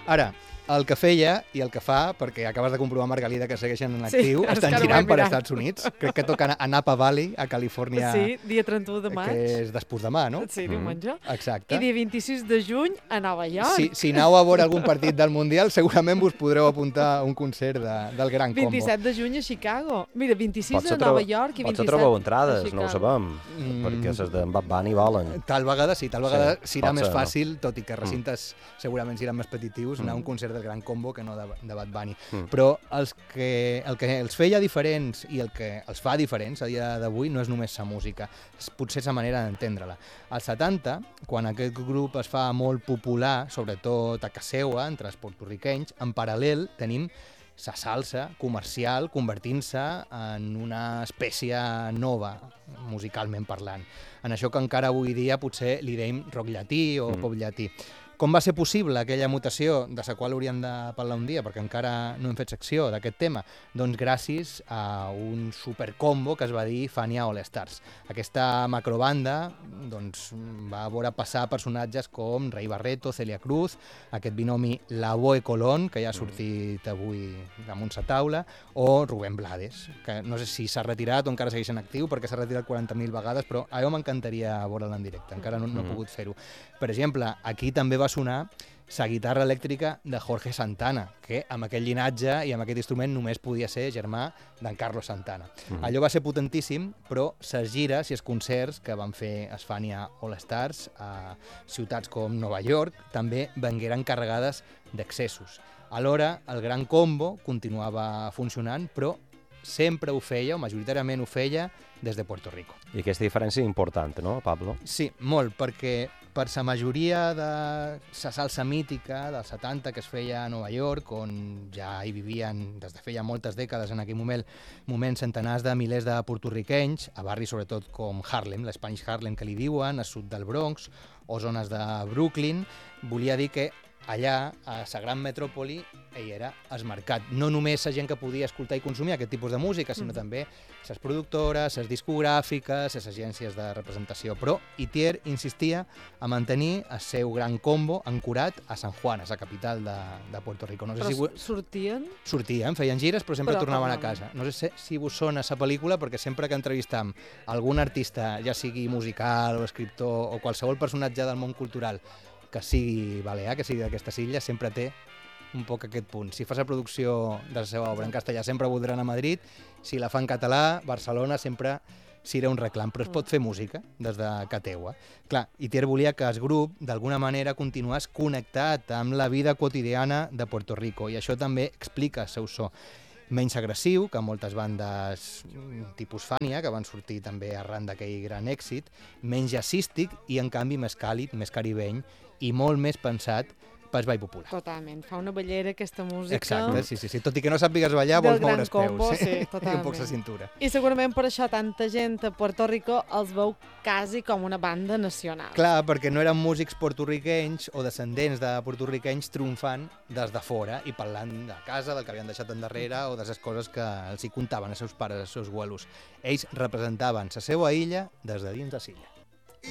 Ara, el que feia i el que fa, perquè acabes de comprovar, Margalida, que segueixen en actiu, és estan que no girant ho he per mirat. Estats Units. Crec que toquen a Napa Valley, a Califòrnia, Sí, dia 31 de maig. que és després demà, no? Sí, diumenge. Exacte. I dia 26 de juny a Nova York. Si aneu a veure algun partit del Mundial, segurament vos podreu apuntar a un concert del Gran Combo. 27 de juny a Chicago. Mira, 26 Potser a Nova York i 27 potser trobeu a entrades, Chicago. no ho sabem, perquè les d'en Bad Bunny volen. Tal vegada sí, tal vegada serà pot més ser, no? fàcil, tot i que recintes segurament seran més petitius, anar a un concert del Gran Combo que no de Bad Bunny. Però el que els feia diferents i el que els fa diferents a dia d'avui no és només sa música, és potser sa manera d'entendre-la. Als 70, quan aquest grup es fa molt popular, sobretot a casa seva, entre els porto-riquenys, en paral·lel tenim sa salsa comercial convertint-se en una espècie nova, musicalment parlant. En això que encara avui dia potser li deim rock llatí o pop llatí. Com va ser possible aquella mutació, de la qual hauríem de parlar un dia, perquè encara no hem fet secció d'aquest tema? Doncs gràcies a un supercombo que es va dir Fania All Stars. Aquesta macrobanda doncs, va veure passar personatges com Rey Barreto, Celia Cruz, aquest binomi La Boe Colón, que ja ha sortit avui damunt sa taula, o Rubén Blades, que no sé si s'ha retirat o encara segueix en actiu, perquè s'ha retirat 40.000 vegades, però a mi m'encantaria veure'l en directe, encara no he pogut fer-ho. Per exemple, aquí també va sonar la guitarra elèctrica de Jorge Santana, que amb aquest llinatge i amb aquest instrument només podia ser germà d'en Carlos Santana. Allò va ser potentíssim, però les gires i els concerts que van fer els Fania All Stars a ciutats com Nova York també vengueren carregades d'excessos. Alhora, el Gran Combo continuava funcionant, però sempre ho feia, o majoritàriament ho feia, des de Puerto Rico. I aquesta diferència és important, no, Pablo? Sí, molt, perquè per la majoria de la salsa mítica dels 70 que es feia a Nova York, on ja hi vivien des de feia moltes dècades en aquell moment centenars de milers de porto-riquenys, a barris sobretot com Harlem, l'Spanish Harlem que li diuen, al sud del Bronx, o zones de Brooklyn, volia dir que allà, a la gran metròpoli, ell era el mercat. No només la gent que podia escoltar i consumir aquest tipus de música, sinó també les productores, les discogràfiques, les agències de representació. Però Itier insistia a mantenir el seu Gran Combo ancorat a San Juan, a la capital de Puerto Rico. No sé Però si sortien? sortien, feien gires, però sempre Però tornaven a tornaven. casa. No sé si vos sona la pel·lícula, perquè sempre que entrevistam algun artista, ja sigui musical o escriptor o qualsevol personatge del món cultural que sigui balear, que sigui d'aquestes illes, sempre té un poc aquest punt. Si fas la producció de la seva obra en castellà, sempre voldrà anar a Madrid. Si la fa en català, Barcelona sempre serà un reclam, però es pot fer música des de casa teua. Clar, Itier volia que el grup, d'alguna manera, continués connectat amb la vida quotidiana de Puerto Rico, i això també explica el seu so. Menys agressiu que moltes bandes tipus Fania, que van sortir també arran d'aquell gran èxit, menys jazzístic i, en canvi, més càlid, més caribeny i molt més pensat pel ball popular. Totalment. Fa una ballera aquesta música. Exacte, sí. Tot i que no sàpigues ballar, del vols moure Gran els Combo, peus. sí, I un totalment. poc la cintura. I segurament per això tanta gent a Puerto Rico els veu quasi com una banda nacional. Clar, perquè no eren músics porto-riquenys o descendents de porto-riquenys triomfant des de fora i parlant de casa, del que havien deixat endarrere o de les coses que els hi contaven els seus pares, els seus abuelos. Ells representaven la seva illa des de dins de l'illa.